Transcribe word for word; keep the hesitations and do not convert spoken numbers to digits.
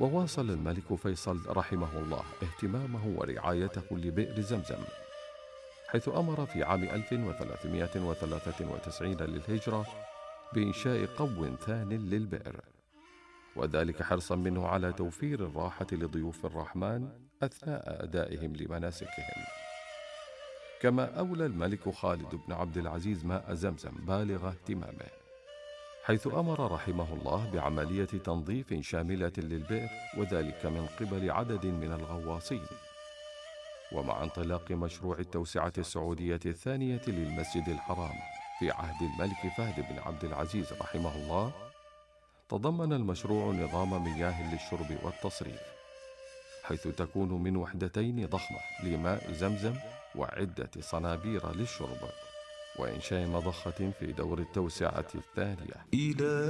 وواصل الملك فيصل رحمه الله اهتمامه ورعايته لبئر زمزم، حيث أمر في عام ألف وثلاثمائة وثلاثة وتسعين للهجرة بإنشاء قو ثان للبئر، وذلك حرصا منه على توفير الراحة لضيوف الرحمن أثناء أدائهم لمناسكهم. كما أولى الملك خالد بن عبد العزيز ماء زمزم بالغ اهتمامه، حيث أمر رحمه الله بعملية تنظيف شاملة للبئر، وذلك من قبل عدد من الغواصين. ومع انطلاق مشروع التوسعة السعودية الثانية للمسجد الحرام في عهد الملك فهد بن عبد العزيز رحمه الله، تضمن المشروع نظام مياه للشرب والتصريف، حيث تكون من وحدتين ضخمة لماء زمزم وعدة صنابير للشرب، وإنشاء مضخة في دور التوسعة الثانية.